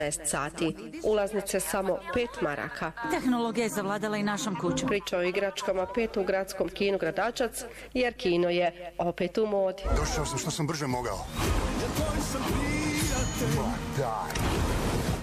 sati. Ulaznice samo 5 maraka. Tehnologija je zavladala i našom kućom. Priča o igračkama 5 u gradskom kinu Gradačac, jer kino je opet u modi. Došao sam što sam brže mogao. Daj.